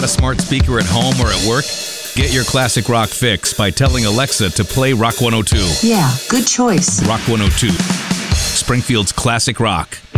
got a smart speaker at home or at work? Get your classic rock fix by telling Alexa to play Rock 102. Yeah, good choice. Rock 102. Springfield's classic rock.